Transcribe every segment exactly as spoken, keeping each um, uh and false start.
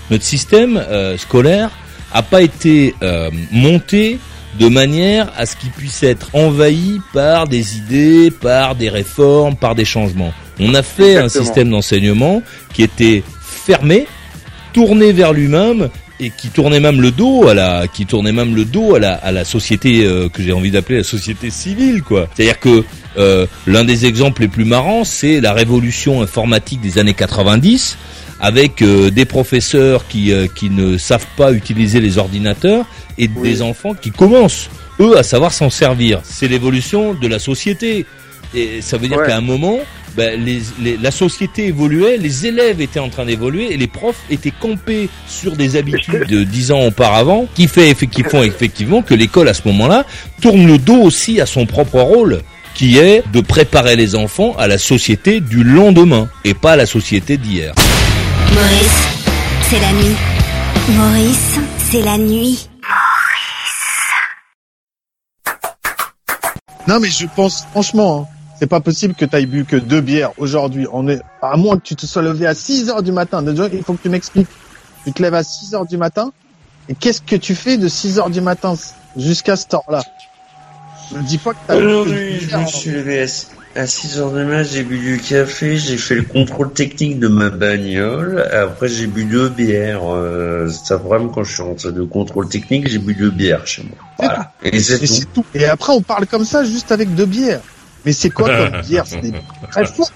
Notre système euh, scolaire a pas été euh, monté de manière à ce qu'il puisse être envahi par des idées, par des réformes, par des changements. On a fait Exactement. un système d'enseignement qui était fermé, tourné vers lui-même et qui tournait même le dos à la, qui tournait même le dos à la, à la société euh, que j'ai envie d'appeler la société civile, quoi. C'est-à-dire que euh, l'un des exemples les plus marrants, c'est la révolution informatique des années quatre-vingt-dix, avec euh, des professeurs qui euh, qui ne savent pas utiliser les ordinateurs et oui. des enfants qui commencent eux à savoir s'en servir. C'est l'évolution de la société et ça veut dire ouais. qu'à un moment, ben, les, les, la société évoluait, les élèves étaient en train d'évoluer et les profs étaient campés sur des habitudes de dix ans auparavant qui fait qui font effectivement que l'école à ce moment-là tourne le dos aussi à son propre rôle, qui est de préparer les enfants à la société du lendemain et pas à la société d'hier. Maurice, c'est la nuit. Maurice, c'est la nuit. Non mais je pense franchement, hein, c'est pas possible que t'ailles bu que deux bières aujourd'hui. On est, à moins que tu te sois levé à six heures du matin. Déjà, il faut que tu m'expliques. Tu te lèves à six heures du matin. Et qu'est-ce que tu fais de six heures du matin jusqu'à cette heure-là? Ne dis pas que t'as Aujourd'hui, je me suis levé à six heures du matin, j'ai bu du café, j'ai fait le contrôle technique de ma bagnole, après j'ai bu deux bières, euh, cet après-midi quand je suis rentré de contrôle technique, j'ai bu deux bières chez moi. Voilà. Et c'est, et tout. c'est tout. Et après on parle comme ça juste avec deux bières. Mais c'est quoi comme bière? C'est des très fortes.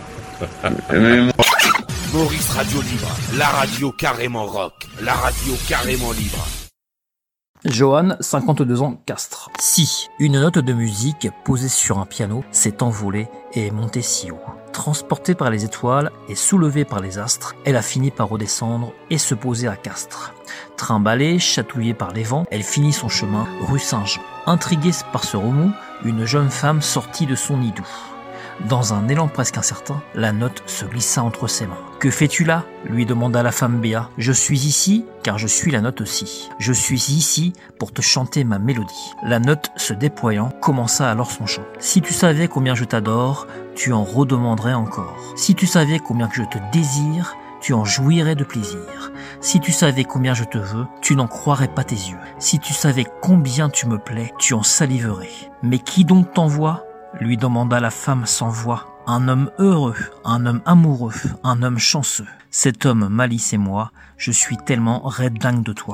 Maurice Radio Libre, la radio carrément rock, la radio carrément libre. Johan, cinquante-deux ans, Castres. Si une note de musique posée sur un piano s'est envolée et est montée si haut, transportée par les étoiles et soulevée par les astres, elle a fini par redescendre et se poser à Castres. Trimballée, chatouillée par les vents, elle finit son chemin rue Saint-Jean. Intriguée par ce remous, une jeune femme sortit de son nid doux. Dans un élan presque incertain, la note se glissa entre ses mains. « Que fais-tu là ?» lui demanda la femme béat. « Je suis ici, car je suis la note aussi. Je suis ici pour te chanter ma mélodie. » La note, se déployant, commença alors son chant. « Si tu savais combien je t'adore, tu en redemanderais encore. Si tu savais combien que je te désire, tu en jouirais de plaisir. Si tu savais combien je te veux, tu n'en croirais pas tes yeux. Si tu savais combien tu me plais, tu en saliverais. Mais qui donc t'envoie ?» lui demanda la femme sans voix. « Un homme heureux, un homme amoureux, un homme chanceux. Cet homme, Malice et moi, je suis tellement raide dingue de toi. »